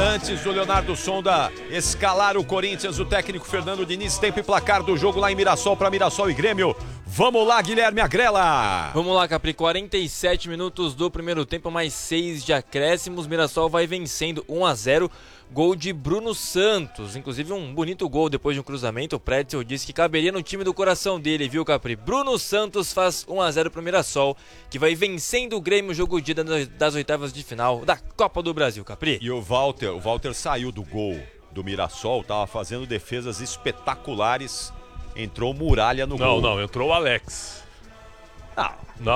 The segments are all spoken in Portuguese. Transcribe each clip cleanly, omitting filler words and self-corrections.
Antes do Leonardo Sonda escalar o Corinthians, o técnico Fernando Diniz, tempo e placar do jogo lá em Mirassol para Mirassol e Grêmio. Vamos lá, Guilherme Agrela. Vamos lá, Capri, 47 minutos do primeiro tempo, mais 6 de acréscimos. Mirassol vai vencendo 1-0, gol de Bruno Santos. Inclusive um bonito gol depois de um cruzamento. O Pretzel disse que caberia no time do coração dele, viu, Capri? Bruno Santos faz 1-0 pro Mirassol, que vai vencendo o Grêmio, jogo de ida das oitavas de final da Copa do Brasil, Capri. E o Walter saiu do gol do Mirassol, tava fazendo defesas espetaculares. Entrou Muralha no gol. Não, entrou o Alex. Não.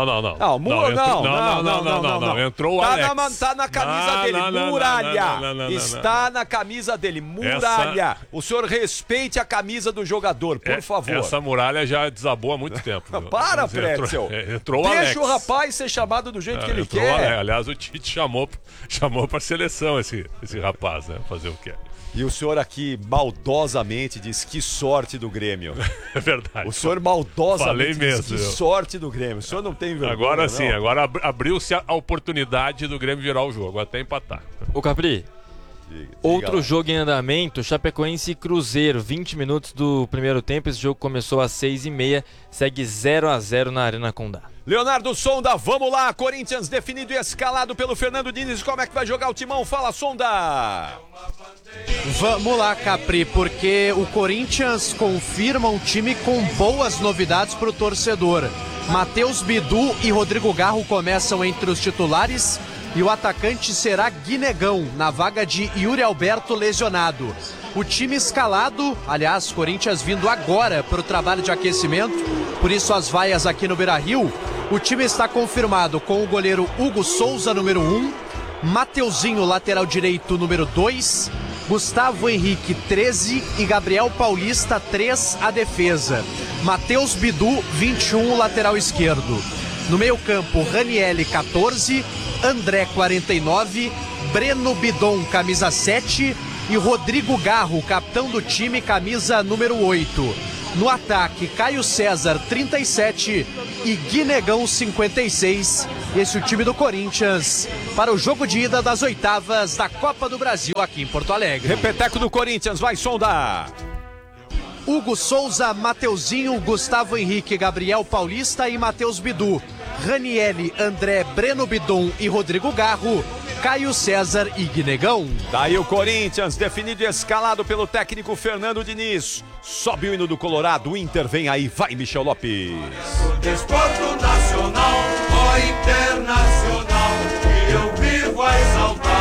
Entrou o Alex. Tá na camisa dele, Muralha. Está na camisa dele, Muralha. O senhor respeite a camisa do jogador, por favor. Essa Muralha já desabou há muito tempo. Para, Pretzel. Entrou o Alex. Deixa o rapaz ser chamado do jeito que ele quer. Aliás, o Tite chamou pra seleção esse rapaz, né? Fazer o quê? E o senhor aqui maldosamente diz que sorte do Grêmio. É verdade. O senhor maldosamente diz que sorte do Grêmio. O senhor não tem vergonha. Agora sim, agora abriu-se a oportunidade do Grêmio virar o jogo, até empatar. Ô Capri, outro jogo em andamento, Chapecoense e Cruzeiro, 20 minutos do primeiro tempo, esse jogo começou às 6h30, segue 0-0 na Arena Condá. Leonardo Sonda, vamos lá, Corinthians definido e escalado pelo Fernando Diniz, como é que vai jogar o timão? Fala, Sonda! Vamos lá, Capri, porque o Corinthians confirma um time com boas novidades para o torcedor. Matheus Bidu e Rodrigo Garro começam entre os titulares e o atacante será Guinegão, na vaga de Yuri Alberto lesionado. O time escalado, aliás, Corinthians vindo agora para o trabalho de aquecimento, por isso as vaias aqui no Beira-Rio. O time está confirmado com o goleiro Hugo Souza, número 1, Mateuzinho, lateral direito, número 2, Gustavo Henrique, 13 e Gabriel Paulista, 3, a defesa. Matheus Bidu, 21, lateral esquerdo. No meio-campo, Ranielli, 14, André, 49, Breno Bidon, camisa 7 e Rodrigo Garro, capitão do time, camisa número 8. No ataque, Caio César, 37 e Guinegão, 56. Esse é o time do Corinthians para o jogo de ida das oitavas da Copa do Brasil aqui em Porto Alegre. Repeteco do Corinthians, vai, Sonda! Hugo Souza, Mateuzinho, Gustavo Henrique, Gabriel Paulista e Matheus Bidu. Ranielli, André, Breno Bidon e Rodrigo Garro, Caio César e Guinegão. Daí o Corinthians, definido e escalado pelo técnico Fernando Diniz. Sobe o hino do Colorado, o Inter vem aí, vai Michel Lopes. O desporto nacional, ó internacional, que eu vivo a exaltar.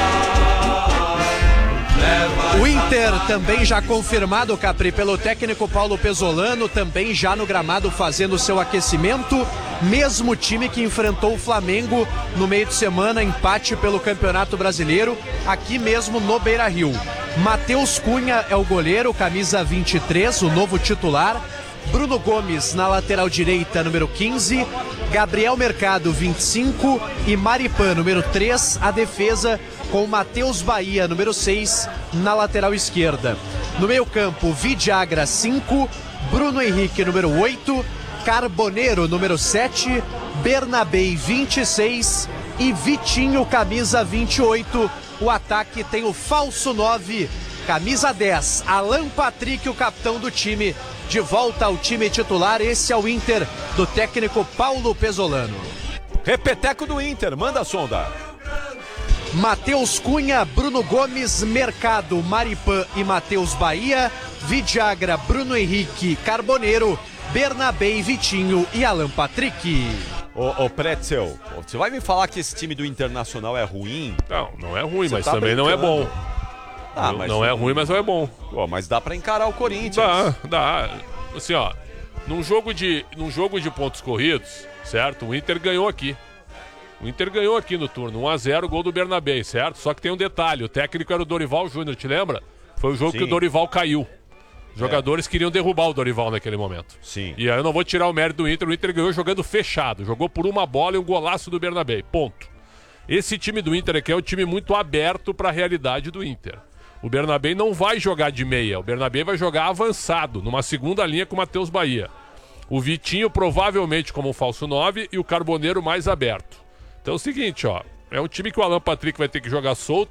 O Inter também já confirmado, Capri, pelo técnico Paulo Pesolano, também já no gramado fazendo seu aquecimento. Mesmo time que enfrentou o Flamengo no meio de semana, empate pelo Campeonato Brasileiro, aqui mesmo no Beira-Rio. Matheus Cunha é o goleiro, camisa 23, o novo titular. Bruno Gomes na lateral direita, número 15. Gabriel Mercado, 25. E Maripan, número 3, a defesa, com Matheus Bahia, número 6, na lateral esquerda. No meio-campo, Vidiagra, 5. Bruno Henrique, número 8. Carboneiro, número 7. Bernabei, 26. E Vitinho, camisa 28. O ataque tem o falso 9, camisa 10, Alan Patrick, o capitão do time. De volta ao time titular, esse é o Inter do técnico Paulo Pesolano. Repeteco do Inter, manda a Sonda. Matheus Cunha, Bruno Gomes, Mercado, Maripan e Matheus Bahia. Vidiagra, Bruno Henrique, Carboneiro, Bernabei, Vitinho e Alan Patrick. Ô Pretzel, você vai me falar que esse time do Internacional é ruim? Não é ruim, mas também não é bom. Não é ruim, mas não é bom. Mas dá pra encarar o Corinthians. Dá. Assim, ó, num jogo de pontos corridos, certo? O Inter ganhou aqui. O Inter ganhou aqui no turno, 1-0, gol do Bernabei, certo? Só que tem um detalhe, o técnico era o Dorival Júnior, te lembra? Foi o jogo que o Dorival caiu. Os jogadores queriam derrubar o Dorival naquele momento. Sim. E aí eu não vou tirar o mérito do Inter. O Inter ganhou jogando fechado. Jogou por uma bola e um golaço do Bernabei. Ponto. Esse time do Inter aqui é um time muito aberto para a realidade do Inter. O Bernabei não vai jogar de meia. O Bernabei vai jogar avançado, numa segunda linha com o Matheus Bahia. O Vitinho provavelmente como um falso 9 e o Carboneiro mais aberto. Então é o seguinte, ó. É um time que o Alan Patrick vai ter que jogar solto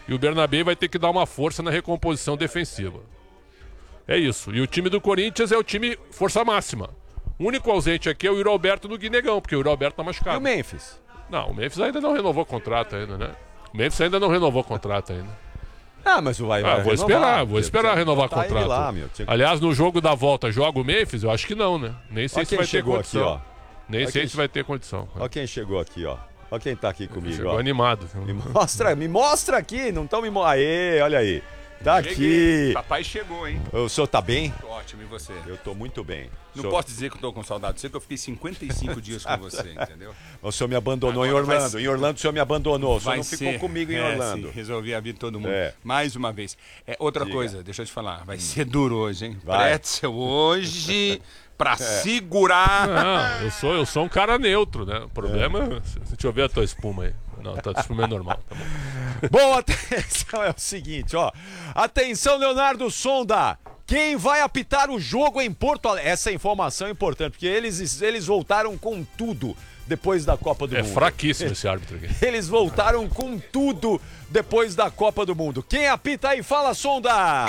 E o Bernabé vai ter que dar uma força na recomposição defensiva. É isso. E o time do Corinthians é o time força máxima. O único ausente aqui é o Yuri Alberto no Guinegão, porque o Yuri Alberto tá machucado. E o Memphis? Não, o Memphis ainda não renovou o contrato ainda, né? O Memphis ainda não renovou o contrato ainda. Ah, mas vai Vou esperar renovar o contrato. Lá, Aliás, no jogo da volta, joga o Memphis? Eu acho que não, né? Nem sei se vai ter condição. Aqui, Nem sei se vai ter condição. Olha quem chegou aqui, ó. Olha quem tá aqui comigo, Chegou ó. animado. Me mostra aqui, não estão me mostrando. Aê, olha aí. Tá aqui. Papai chegou, hein? O senhor tá bem? Tô ótimo, e você? Eu tô muito bem. Não posso dizer que eu tô com saudade. Sei que eu fiquei 55 dias com você, entendeu? O senhor me abandonou Agora em Orlando. Em Orlando o senhor me abandonou. O senhor não ficou comigo em Orlando. Sim, resolvi a vida de todo mundo. É. Mais uma vez. Outra Diga. coisa, deixa eu te falar. Vai ser duro hoje, hein? Vai. Pretzel hoje pra segurar. Não, eu sou um cara neutro, né? O problema... Deixa eu ver a tua espuma aí. Não, a espuma é normal, tá bom. Bom, atenção, é o seguinte, ó. Atenção, Leonardo Sonda. Quem vai apitar o jogo em Porto Alegre? Essa informação é importante, porque eles voltaram com tudo depois da Copa do Mundo. É fraquíssimo esse árbitro aqui. Eles voltaram com tudo depois da Copa do Mundo. Quem apita aí? Fala, Sonda!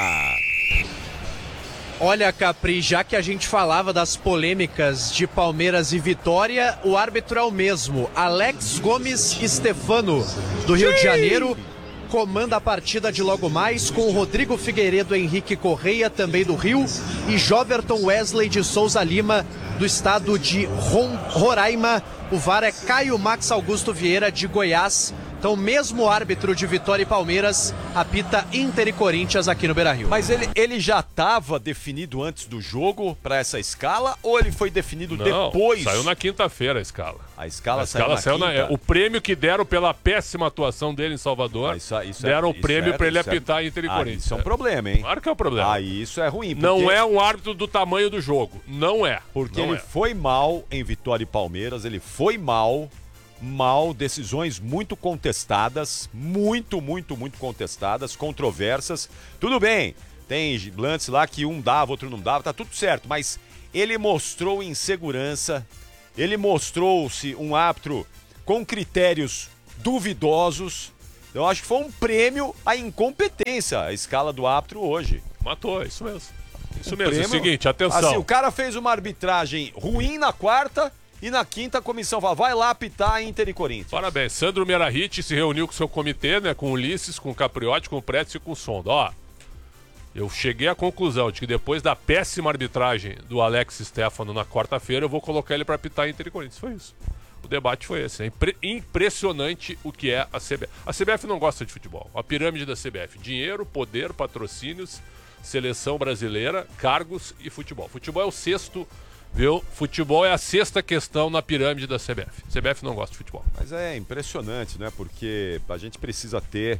Olha, Capri, já que a gente falava das polêmicas de Palmeiras e Vitória, o árbitro é o mesmo. Alex Gomes Stefano, do Rio de Janeiro, comanda a partida de logo mais com o Rodrigo Figueiredo Henrique Correia, também do Rio, e Joverton Wesley de Souza Lima, do estado de Roraima. O VAR é Caio Max Augusto Vieira, de Goiás. Então, mesmo árbitro de Vitória e Palmeiras apita Inter e Corinthians aqui no Beira-Rio. Mas ele já estava definido antes do jogo para essa escala ou ele foi definido depois? Saiu na quinta-feira a escala. A escala saiu na quinta. O prêmio que deram pela péssima atuação dele em Salvador, deram o prêmio para ele apitar Inter e Corinthians. Isso é um problema, hein? Claro que é um problema. Isso é ruim. Não é um árbitro do tamanho do jogo. Não é. Porque ele foi mal em Vitória e Palmeiras, ele foi mal, decisões muito contestadas, muito contestadas, controversas. Tudo bem, tem lances lá que um dava, outro não dava, tá tudo certo, mas ele mostrou insegurança, ele mostrou-se um árbitro com critérios duvidosos. Eu acho que foi um prêmio à incompetência, a escala do árbitro hoje. Matou, é isso mesmo. Isso Um mesmo, prêmio, é o seguinte, atenção. Assim, o cara fez uma arbitragem ruim na quarta e na quinta a comissão fala, vai lá apitar Inter e Corinthians. Parabéns. Sandro Merahit se reuniu com seu comitê, né? Com o Ulisses, com o Capriotti, com o Pretz e com o Sonda. Ó, eu cheguei à conclusão de que depois da péssima arbitragem do Alex Stefano na quarta-feira, eu vou colocar ele para apitar Inter e Corinthians. Foi isso. O debate foi esse. É impressionante o que é a CBF. A CBF não gosta de futebol. A pirâmide da CBF. Dinheiro, poder, patrocínios, seleção brasileira, cargos e futebol. Futebol é o sexto, viu? Futebol é a sexta questão na pirâmide da CBF. A CBF não gosta de futebol. Mas é impressionante, né? Porque a gente precisa ter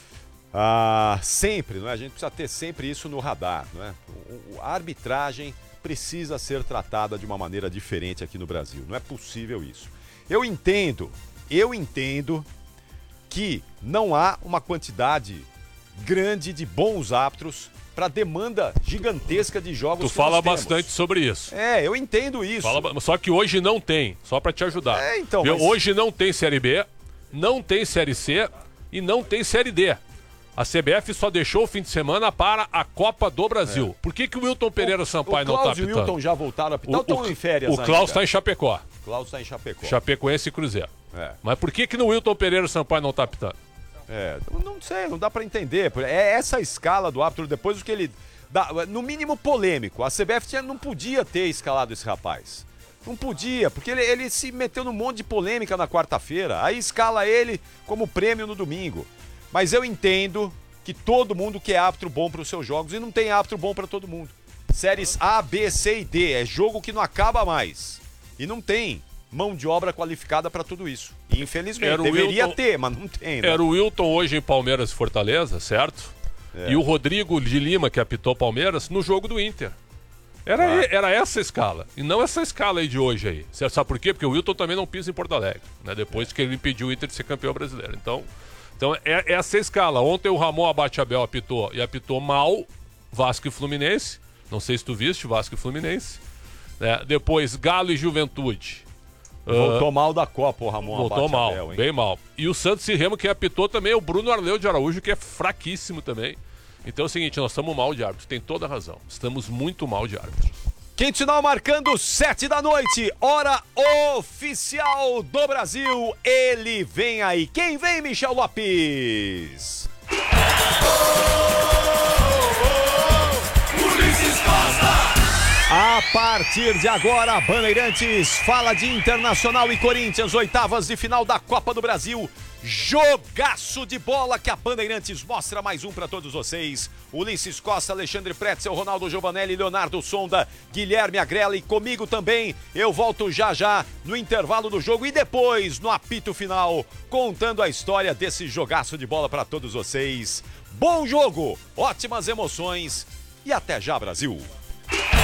sempre, não é? A gente precisa ter sempre isso no radar, não é? A arbitragem precisa ser tratada de uma maneira diferente aqui no Brasil. Não é possível isso. Eu entendo que não há uma quantidade grande de bons árbitros para demanda gigantesca de jogos. Tu fala bastante sobre isso. Eu entendo isso. Só que hoje não tem, só para te ajudar. Então, hoje não tem Série B, não tem Série C e não tem Série D. A CBF só deixou o fim de semana para a Copa do Brasil. Por que o Wilton Pereira Sampaio não está apitando? O Wilton já voltaram a apitar ou estão em férias O Klaus está em Chapecó. Klaus está em Chapecó. Chapecoense e Cruzeiro. Mas por que no Wilton Pereira Sampaio não está apitando? Não sei, não dá pra entender. É essa escala do árbitro, depois do que ele dá, no mínimo polêmico. A CBF não podia ter escalado esse rapaz. Não podia, porque ele se meteu num monte de polêmica na quarta-feira. Aí escala ele como prêmio no domingo. Mas eu entendo que todo mundo quer árbitro bom para os seus jogos e não tem árbitro bom para todo mundo. Séries A, B, C e D. É jogo que não acaba mais. E não tem mão de obra qualificada para tudo isso. E, infelizmente, deveria ter, mas não tem. Né? Era o Wilton hoje em Palmeiras e Fortaleza, certo? E o Rodrigo de Lima, que apitou Palmeiras, no jogo do Inter. Era essa escala. E não essa escala aí de hoje aí. Você sabe por quê? Porque o Wilton também não pisa em Porto Alegre, né? Depois que ele impediu o Inter de ser campeão brasileiro. Então é essa escala. Ontem o Ramon Abate Abel apitou e apitou mal Vasco e Fluminense. Não sei se tu viste Vasco e Fluminense. Depois Galo e Juventude. Voltou mal da Copa, o Ramon. Voltou mal, Abel, hein? bem mal. E o Santos e Remo que apitou também é o Bruno Arleu de Araújo, que é fraquíssimo também. Então é o seguinte, nós estamos mal de árbitros, tem toda a razão. Estamos muito mal de árbitros. Quinto sinal marcando 7 da noite, hora oficial do Brasil. Ele vem aí. Quem vem, Michel Lopes? Ulisses Costa! A partir de agora, Bandeirantes fala de Internacional e Corinthians, oitavas de final da Copa do Brasil. Jogaço de bola que a Bandeirantes mostra, mais um para todos vocês. Ulisses Costa, Alexandre Pretzel, Ronaldo Giovanelli, Leonardo Sonda, Guilherme Agrela e comigo também. Eu volto já no intervalo do jogo e depois no apito final, contando a história desse jogaço de bola para todos vocês. Bom jogo, ótimas emoções e até já, Brasil!